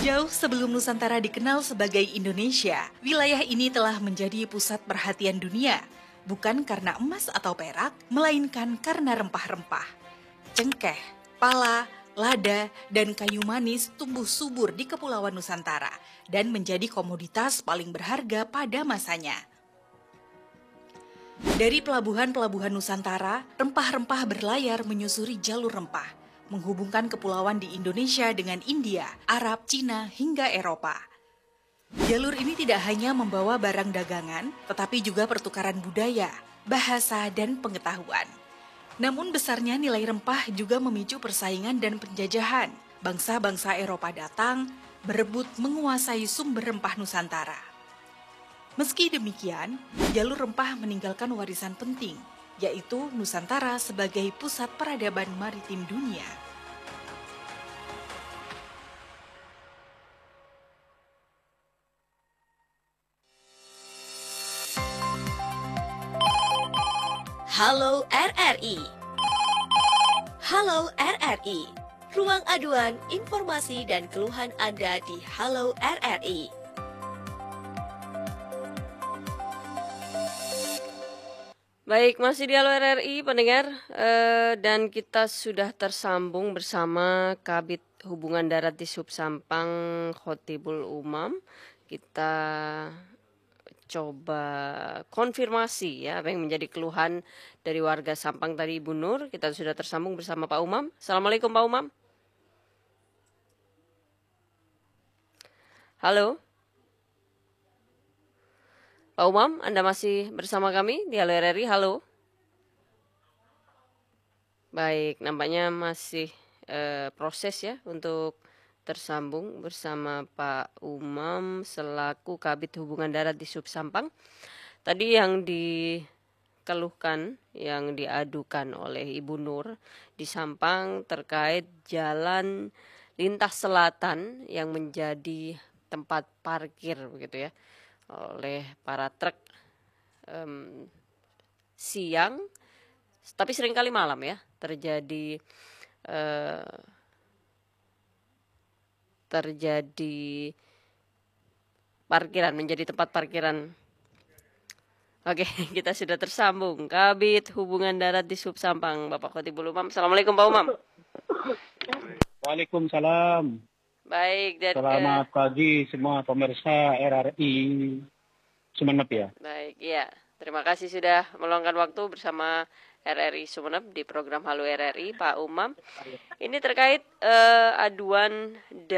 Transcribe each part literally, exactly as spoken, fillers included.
Jauh sebelum Nusantara dikenal sebagai Indonesia, wilayah ini telah menjadi pusat perhatian dunia, bukan karena emas atau perak, melainkan karena rempah-rempah. Cengkeh, pala, lada, dan kayu manis tumbuh subur di Kepulauan Nusantara dan menjadi komoditas paling berharga pada masanya. Dari pelabuhan-pelabuhan Nusantara, rempah-rempah berlayar menyusuri jalur rempah, menghubungkan kepulauan di Indonesia dengan India, Arab, Cina, hingga Eropa. Jalur ini tidak hanya membawa barang dagangan, tetapi juga pertukaran budaya, bahasa, dan pengetahuan. Namun besarnya nilai rempah juga memicu persaingan dan penjajahan. Bangsa-bangsa Eropa datang, berebut menguasai sumber rempah Nusantara. Meski demikian, jalur rempah meninggalkan warisan penting, yaitu Nusantara sebagai pusat peradaban maritim dunia. Halo R R I. Halo R R I. Ruang aduan, informasi dan keluhan Anda di Halo R R I. Baik, masih di Halo R R I pendengar, eh, dan kita sudah tersambung bersama Kabid Hubungan Darat di Sub Sampang Khotibul Umam. Kita coba konfirmasi ya apa yang menjadi keluhan dari warga Sampang tadi, Ibu Nur. Kita sudah tersambung bersama Pak Umam. Assalamualaikum Pak Umam. Halo Pak Umam, Anda masih bersama kami di Halo R R I, halo. Baik, nampaknya masih eh, proses ya untuk tersambung bersama Pak Umam selaku Kabid Hubungan Darat di Sub Sampang. Tadi yang dikeluhkan, yang diadukan oleh Ibu Nur di Sampang terkait jalan lintas selatan yang menjadi tempat parkir begitu ya oleh para truk um, siang, tapi seringkali malam ya terjadi uh, terjadi parkiran, menjadi tempat parkiran. Oke, kita sudah tersambung Kabid Hubungan Darat di Sub Sampang, Bapak Khotibul Umam. Assalamualaikum Pak Umam. Waalaikumsalam. Baik, dan selamat uh, pagi semua pemirsa R R I Sumeneb ya. Baik, ya. Terima kasih sudah meluangkan waktu bersama R R I Sumeneb di program Halo R R I, Pak Umam. Ini terkait uh, aduan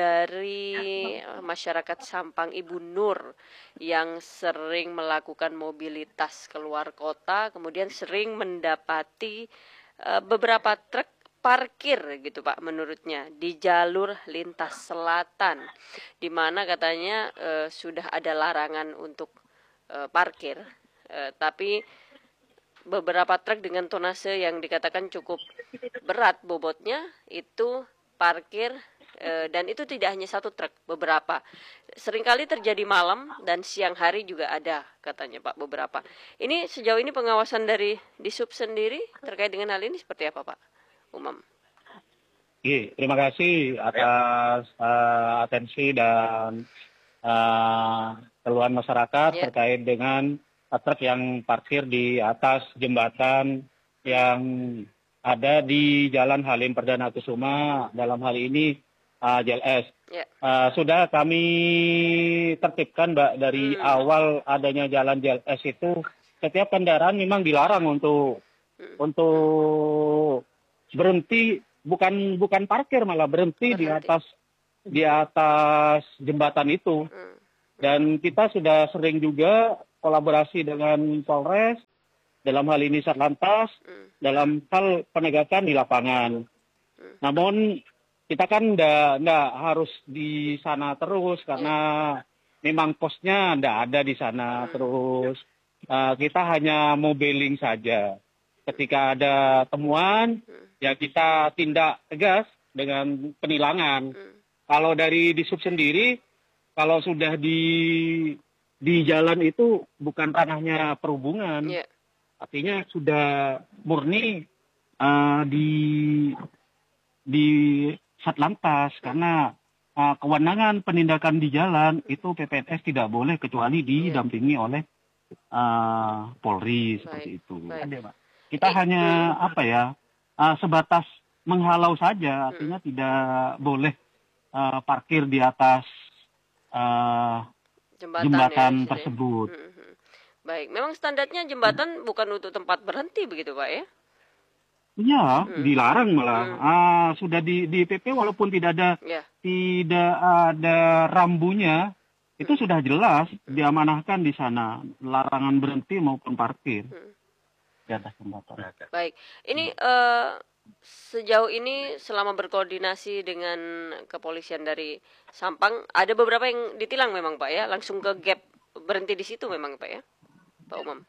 dari masyarakat Sampang, Ibu Nur yang sering melakukan mobilitas keluar kota, kemudian sering mendapati uh, beberapa truk parkir gitu Pak menurutnya di jalur lintas selatan, di mana katanya e, sudah ada larangan untuk e, parkir, e, tapi beberapa truk dengan tonase yang dikatakan cukup berat bobotnya itu parkir, e, dan itu tidak hanya satu truk, beberapa. Seringkali terjadi malam dan siang hari juga ada katanya Pak beberapa. Ini sejauh ini pengawasan dari Disub sendiri terkait dengan hal ini seperti apa Pak Umam? Iya, terima kasih atas uh, atensi dan uh, keluhan masyarakat yeah. terkait dengan truk yang parkir di atas jembatan yang ada di Jalan Halim Perdana Kusuma, dalam hal ini uh, J L S. Yeah. Uh, sudah kami tertibkan Mbak dari hmm. awal adanya Jalan J L S itu, setiap kendaraan memang dilarang untuk hmm. untuk berhenti, bukan bukan parkir, malah berhenti, berhenti di atas di atas jembatan itu. Hmm. Dan kita sudah sering juga kolaborasi dengan Polres, dalam hal ini Satlantas, hmm. dalam hal penegakan di lapangan. Hmm. Namun kita kan nggak harus di sana terus, karena hmm. memang posnya nggak ada di sana hmm. terus. Uh, kita hanya mobiling saja. Ketika ada temuan, hmm. ya kita tindak tegas dengan penilangan. Hmm. Kalau dari Disub sendiri, kalau sudah di di jalan itu bukan ranahnya perhubungan, yeah. artinya sudah murni uh, di di Satlantas, hmm. karena uh, kewenangan penindakan di jalan itu P P N S tidak boleh kecuali didampingi oleh uh, Polri seperti Baik, itu. baik. Kita Eh, hanya apa ya uh, sebatas menghalau saja, hmm, artinya tidak boleh uh, parkir di atas uh, jembatan, jembatan ya maksudnya. tersebut. Hmm, hmm. Baik, memang standarnya jembatan bukan untuk tempat berhenti begitu Pak ya? Ya, Hmm. dilarang malah. Hmm. Ah, sudah di di P P walaupun tidak ada Ya. tidak ada rambunya, itu Hmm. sudah jelas diamanahkan di sana larangan berhenti maupun parkir Hmm. di atas jembatan. Baik, ini eh, sejauh ini selama berkoordinasi dengan kepolisian dari Sampang, ada beberapa yang ditilang memang Pak ya, langsung ke gap berhenti di situ memang Pak ya, Pak Umam.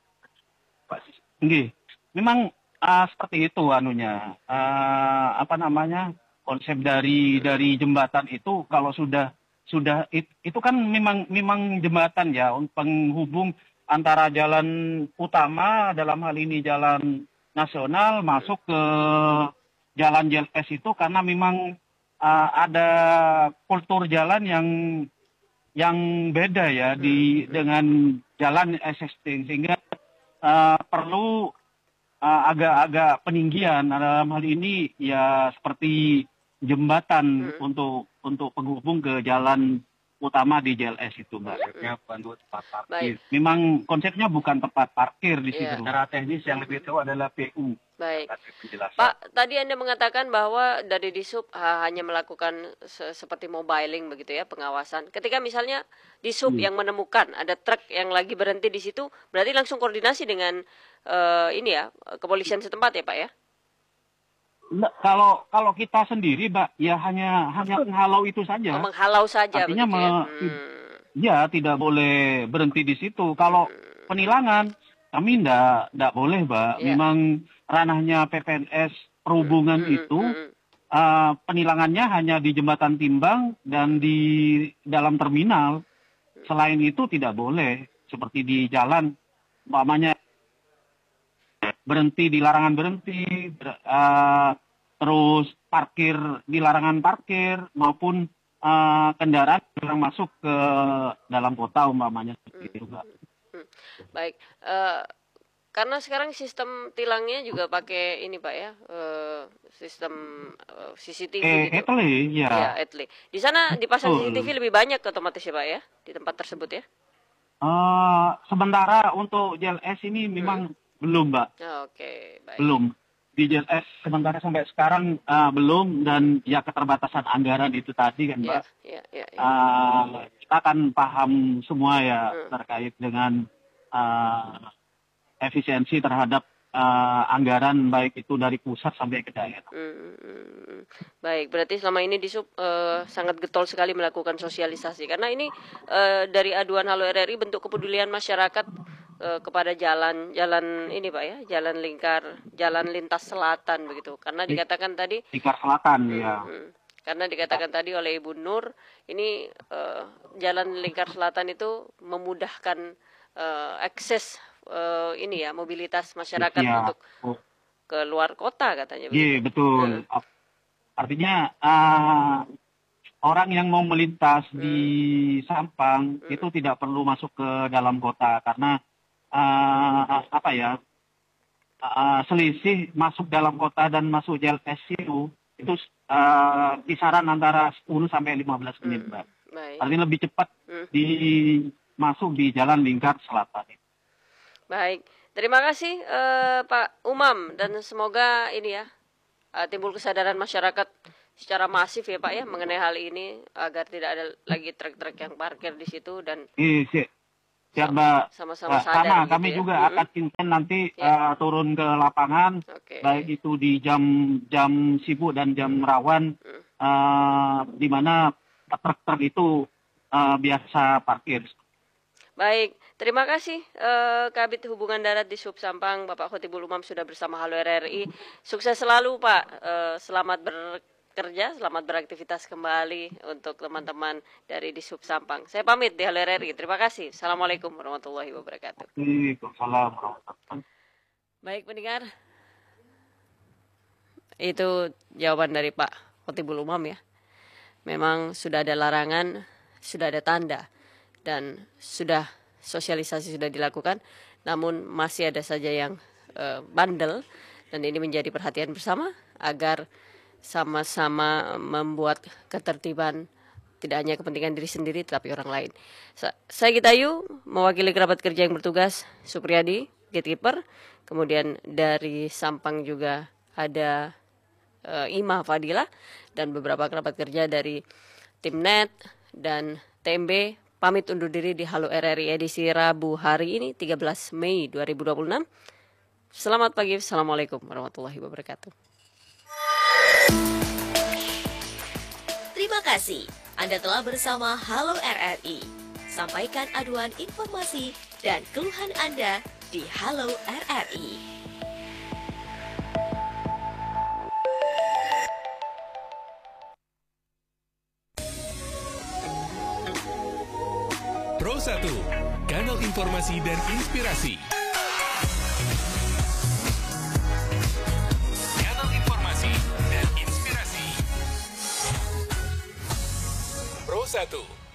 Nggih, memang ah, seperti itu anunya. Ah, apa namanya? Konsep dari dari jembatan itu kalau sudah sudah it- itu kan memang memang jembatan ya untuk penghubung antara jalan utama dalam hal ini jalan nasional masuk ke jalan J L S itu karena memang ah, ada kultur jalan yang yang beda ya di dengan jalan existing sehingga ah, perlu uh, agak-agak peninggian. Nah, dalam hal ini ya seperti jembatan Hmm. untuk untuk penghubung ke jalan utama di J L S itu, Mbak. Hmm. Bukan tempat Baik. parkir. Memang konsepnya bukan tempat parkir di situ. Iya. Secara teknis yang lebih tahu adalah P U. Baik. Penjelasan. Pak, tadi Anda mengatakan bahwa dari Disub ha, hanya melakukan se- seperti mobiling begitu ya, pengawasan. Ketika misalnya Disub Hmm. yang menemukan ada truk yang lagi berhenti di situ, berarti langsung koordinasi dengan eh, ini ya, kepolisian setempat ya, Pak ya? Nggak, kalau kalau kita sendiri, Mbak, ya hanya hanya menghalau itu Oh, saja. menghalau saja Artinya begitu ya. me- Hmm. Ya, tidak boleh berhenti di situ. Kalau penilangan, kami tidak tidak boleh, Mbak. Ya. Memang ranahnya P P N S perhubungan Hmm, itu, hmm, hmm. uh, penilangannya hanya di jembatan timbang dan di dalam terminal. Selain itu tidak boleh. Seperti di jalan, umpamanya berhenti di larangan berhenti, ber- uh, terus parkir di larangan parkir, maupun uh, kendaraan yang masuk ke dalam kota umpamanya seperti itu, Mbak. Hmm. Baik, Eh, karena sekarang sistem tilangnya juga pakai ini Pak ya, eh, sistem eh, C C T V Eh, gitu. Etle, ya. Ya, Etle. Di sana dipasang Betul. C C T V lebih banyak otomatis ya Pak ya, di tempat tersebut ya. Uh, sementara untuk J L S ini memang belum, Mbak. Oh, Oke, baik. Belum. Di J L S sementara sampai sekarang uh, belum, dan ya keterbatasan anggaran itu tadi kan, Ya, Mbak. ya, ya, ya. Uh, kita kan paham semua ya Hmm. terkait dengan uh, efisiensi terhadap uh, anggaran baik itu dari pusat sampai ke daerah. Hmm, hmm, hmm. Baik, berarti selama ini Disub eh, sangat getol sekali melakukan sosialisasi karena ini eh, dari aduan Halo R R I bentuk kepedulian masyarakat eh, kepada jalan jalan ini Pak ya, jalan lingkar, jalan lintas selatan begitu. Karena dikatakan tadi Lingkar Selatan, Hmm, ya. hmm. Karena dikatakan tadi oleh Ibu Nur, ini eh, jalan lingkar selatan itu memudahkan eh, akses eh, ini ya mobilitas masyarakat Ya. untuk ke luar kota katanya Iya, begitu. betul. Artinya uh, orang yang mau melintas di Sampang Hmm. itu tidak perlu masuk ke dalam kota karena uh, apa ya uh, selisih masuk dalam kota dan masuk J L S itu itu uh, kisaran antara sepuluh sampai lima belas menit, Mbak. Baik. Artinya lebih cepat Hmm. di masuk di Jalan Lingkar Selatan. Baik. Terima kasih eh, Pak Umam dan semoga ini ya eh, timbul kesadaran masyarakat secara masif ya Pak ya mengenai hal ini agar tidak ada lagi truk-truk yang parkir di situ dan Iya, si- siap, Mbak. sama-sama Nah, sadar sama, gitu kami ya. juga Mm-mm. akan intens nanti Ya. uh, turun ke lapangan, Oke. baik itu di jam jam sibuk dan jam rawan, uh, di mana truk-truk itu uh, biasa parkir. Baik, terima kasih eh, Kabid Hubungan Darat di Sub Sampang Bapak Khotibul Umam sudah bersama Halo R R I. Sukses selalu Pak. Eh, selamat bekerja, selamat beraktivitas kembali untuk teman-teman dari di Sub Sampang. Saya pamit di Halo R R I. Terima kasih. Assalamualaikum warahmatullahi wabarakatuh. Waalaikumsalam warahmatullahi wabarakatuh. Baik pendengar, itu jawaban dari Pak Khotibul Umam ya. memang sudah ada larangan, sudah ada tanda, dan sudah sosialisasi sudah dilakukan, namun masih ada saja yang uh, bandel, dan ini menjadi perhatian bersama agar sama-sama membuat ketertiban, tidak hanya kepentingan diri sendiri tetapi orang lain. Sa saya Gitayu, mewakili kerabat kerja yang bertugas, Supriyadi, gatekeeper, kemudian dari Sampang juga ada uh, Ima Fadila, dan beberapa kerabat kerja dari tim Net dan T M B, pamit undur diri di Halo R R I edisi Rabu hari ini tiga belas Mei dua ribu dua puluh enam. Selamat pagi, Assalamualaikum warahmatullahi wabarakatuh. Terima kasih Anda telah bersama Halo R R I. Sampaikan aduan informasi dan keluhan Anda di Halo R R I. Pro satu, kanal informasi dan inspirasi. Kanal informasi dan inspirasi. Pro satu.